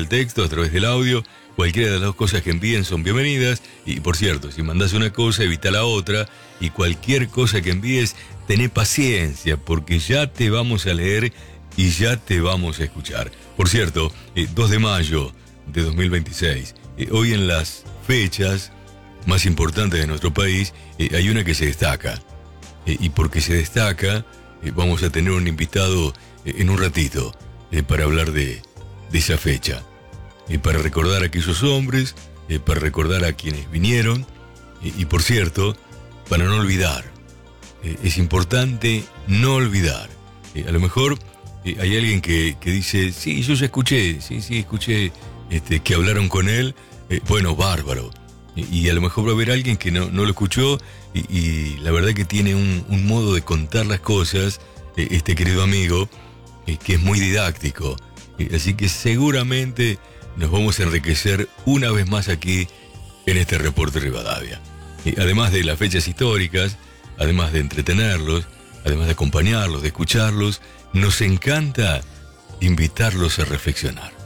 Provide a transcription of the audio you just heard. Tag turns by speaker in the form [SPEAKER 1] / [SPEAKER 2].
[SPEAKER 1] del texto, a través del audio. Cualquiera de las dos cosas que envíen son bienvenidas. Y por cierto, si mandás una cosa, evita la otra. Y cualquier cosa que envíes, tené paciencia, porque ya te vamos a leer y ya te vamos a escuchar. Por cierto, 2 de mayo de 2026. Hoy en las fechas más importantes de nuestro país, hay una que se destaca. Y porque se destaca, vamos a tener un invitado en un ratito para hablar de esa fecha. Para recordar a aquellos hombres, para recordar a quienes vinieron. Y por cierto, para no olvidar. Es importante no olvidar. A lo mejor hay alguien que dice, sí, yo ya escuché, escuché que hablaron con él. Bueno, bárbaro. Y a lo mejor va a haber alguien que no lo escuchó y la verdad que tiene un modo de contar las cosas, este querido amigo, que es muy didáctico. Así que seguramente nos vamos a enriquecer una vez más aquí en este Reporte Rivadavia. Además de las fechas históricas, además de entretenerlos, además de acompañarlos, de escucharlos, nos encanta invitarlos a reflexionar.